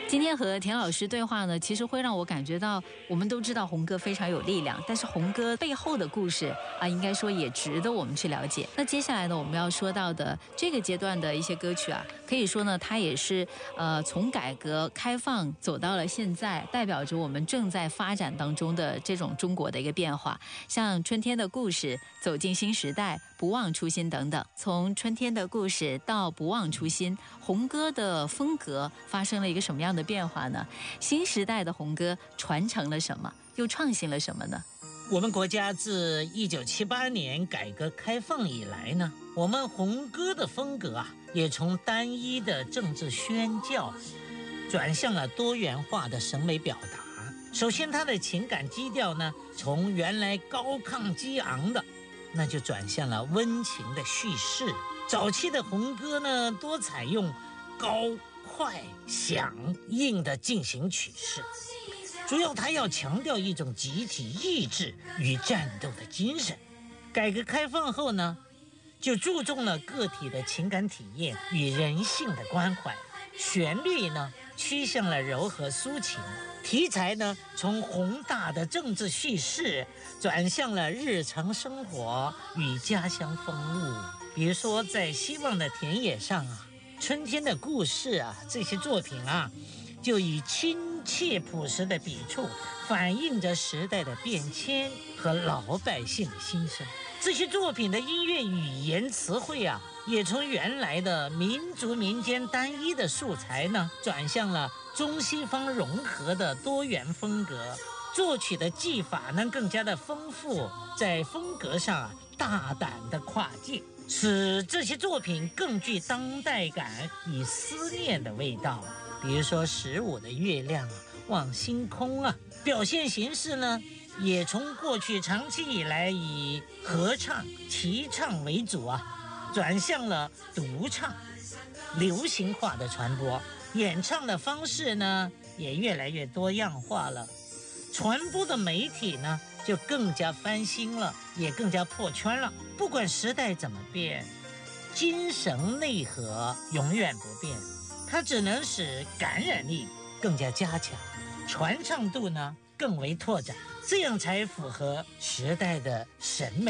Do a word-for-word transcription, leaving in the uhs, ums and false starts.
今天和田老师对话呢，其实会让我感觉到，我们都知道红歌非常有力量，但是红歌背后的故事啊，应该说也值得我们去了解。那接下来呢，我们要说到的这个阶段的一些歌曲啊，可以说呢，它也是呃从改革开放走到了现在，代表着我们正在发展当中的这种中国的一个变化。像《春天的故事》、走进新时代、不忘初心等等。从《春天的故事》到《不忘初心》，红歌的风格发生了一个什么样的变化呢？新时代的红歌传承了什么，又创新了什么呢？ 我们国家自一九七八年改革开放以来呢，我们红歌的风格啊，也从单一的政治宣教，转向了多元化的审美表达。首先，它的情感基调呢，从原来高亢激昂的，那就转向了温情的叙事。早期的红歌呢，多采用高、快、响、硬的进行曲式，主要它要强调一种集体意志与战斗的精神。改革开放后呢，就注重了个体的情感体验与人性的关怀，旋律呢趋向了柔和抒情，题材呢从宏大的政治叙事转向了日常生活与家乡风物。比如说在希望的田野上啊，春天的故事啊，这些作品啊，就以亲切朴实的笔触，反映着时代的变迁和老百姓的心声。这些作品的音乐语言词汇啊，也从原来的民族民间单一的素材呢，转向了中西方融合的多元风格。作曲的技法呢，更加的丰富，在风格上啊，大胆的跨界，使这些作品更具当代感与思念的味道。比如说十五的月亮啊，望星空啊，表现形式呢，也从过去长期以来以合唱、齐唱为主啊，转向了独唱，流行化的传播。演唱的方式呢，也越来越多样化了。传播的媒体呢，就更加翻新了，也更加破圈了。不管时代怎么变，精神内核永远不变，它只能使感染力更加加强，传唱度呢更为拓展，这样才符合时代的审美。